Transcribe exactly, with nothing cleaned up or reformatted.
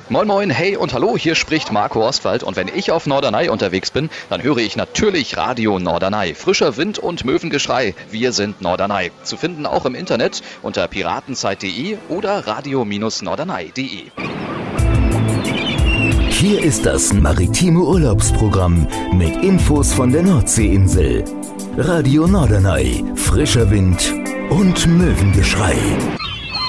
Moin moin, hey und hallo, hier spricht Marco Oswald und wenn ich auf Norderney unterwegs bin, dann höre ich natürlich Radio Norderney. Frischer Wind und Möwengeschrei, wir sind Norderney. Zu finden auch im Internet unter piratenzeit punkt de oder radio norderney punkt de. Hier ist das maritime Urlaubsprogramm mit Infos von der Nordseeinsel. Radio Norderney, frischer Wind und Möwengeschrei.